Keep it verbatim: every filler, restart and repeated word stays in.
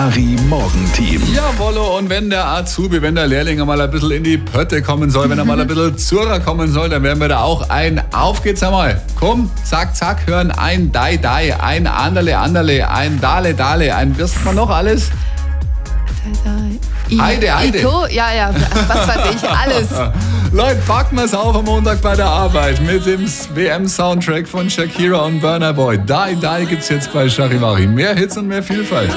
Charivari Morgenteam. Jawollo, und wenn der Azubi, wenn der Lehrling mal ein bisschen in die Pötte kommen soll, wenn er mal ein bisschen zur kommen soll, dann werden wir da auch ein Auf geht's einmal. Komm, zack, zack, hören ein Dai Dai, ein Anderle Anderle, ein Dale Dale, ein wirst man noch alles? I, Heide, Heide. Iko, ja, ja, was weiß ich, alles. Leute, packen wir's auf am Montag bei der Arbeit mit dem W M-Soundtrack von Shakira und Burna Boy. Dai Dai gibt's jetzt bei Charivari. Mehr Hits und mehr Vielfalt.